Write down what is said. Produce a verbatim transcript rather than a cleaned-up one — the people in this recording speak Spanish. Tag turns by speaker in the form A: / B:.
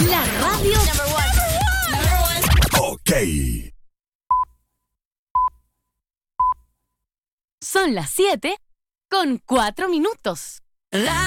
A: La radio.
B: Ok.
A: Son las siete con cuatro minutos. La